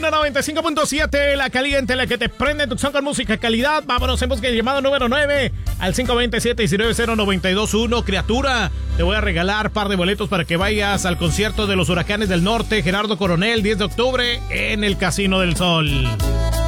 XFM 95.7, la caliente, la que te prende tu son con música calidad. Vámonos en busca del llamado número 9 al 527-190921. Criatura, te voy a regalar par de boletos para que vayas al concierto de los Huracanes del Norte, Gerardo Coronel, 10 de octubre, en el Casino del Sol.